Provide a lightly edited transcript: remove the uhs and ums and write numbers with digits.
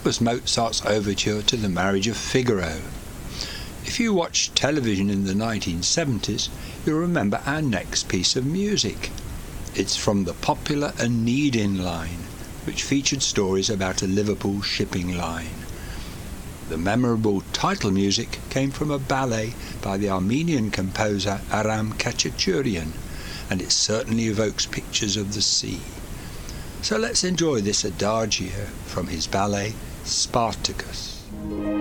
That was Mozart's overture to The Marriage of Figaro. If you watched television in the 1970s, you'll remember our next piece of music. It's from the popular Aeneidin line, which featured stories about a Liverpool shipping line. The memorable title music came from a ballet by the Armenian composer Aram Khachaturian, and it certainly evokes pictures of the sea. So let's enjoy this adagio from his ballet Spartacus.